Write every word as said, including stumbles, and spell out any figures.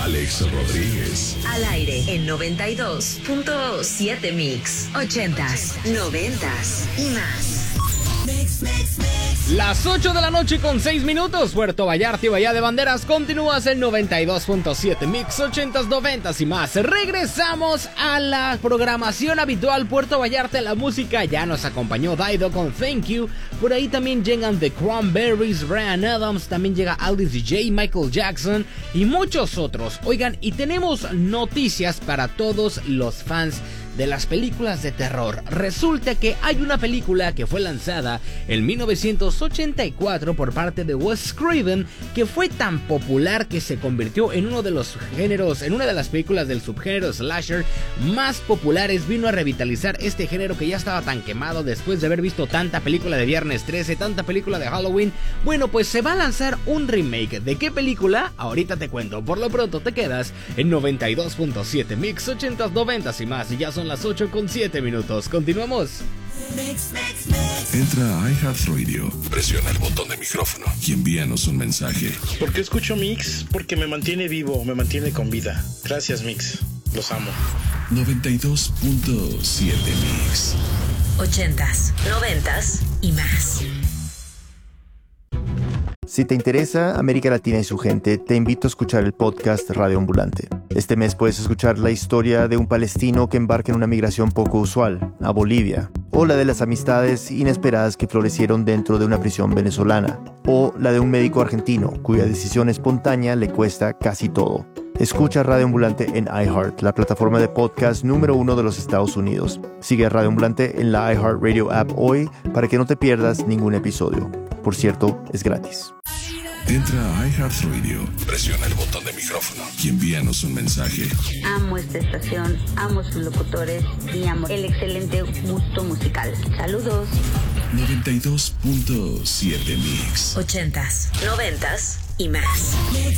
Alex Rodríguez. Al aire en noventa y dos punto siete Mix. Ochentas, noventas y más. Mix, mix, mix. Las ocho de la noche con seis minutos. Puerto Vallarta y Bahía de Banderas. Continúas en noventa y dos punto siete Mix. Ochentas, noventas y más. Regresamos a la programación habitual. Puerto Vallarta en la música. Ya nos acompañó Daido con Thank You. Por ahí también llegan The Cranberries, Bryan Adams. También llega Alice D J, Michael Jackson y muchos otros. Oigan, y tenemos noticias para todos los fans de las películas de terror. Resulta que hay una película que fue lanzada en mil novecientos ochenta y cuatro por parte de Wes Craven, que fue tan popular que se convirtió en uno de los géneros, en una de las películas del subgénero slasher más populares. Vino a revitalizar este género que ya estaba tan quemado después de haber visto tanta película de Viernes trece, tanta película de Halloween. Bueno, pues se va a lanzar un remake. ¿De qué película? Ahorita te cuento. Por lo pronto te quedas en noventa y dos punto siete Mix, ochentas, noventas y más. Y ya son las ocho con siete minutos. Continuamos. Entra a iHeartRadio, presiona el botón de micrófono y envíanos un mensaje. ¿Por qué escucho Mix? Porque me mantiene vivo, me mantiene con vida. Gracias, Mix. Los amo. noventa y dos punto siete Mix. Ochentas, noventas y más. Si te interesa América Latina y su gente, te invito a escuchar el podcast Radio Ambulante. Este mes puedes escuchar la historia de un palestino que embarca en una migración poco usual, a Bolivia, o la de las amistades inesperadas que florecieron dentro de una prisión venezolana, o la de un médico argentino cuya decisión espontánea le cuesta casi todo. Escucha Radio Ambulante en iHeart, la plataforma de podcast número uno de los Estados Unidos. Sigue a Radio Ambulante en la iHeartRadio app hoy para que no te pierdas ningún episodio. Por cierto, es gratis. Entra a iHeartRadio, presiona el botón de micrófono y envíanos un mensaje. Amo esta estación, amo sus locutores y amo el excelente gusto musical. Saludos. noventa y dos punto siete Mix. Ochentas, noventas y más.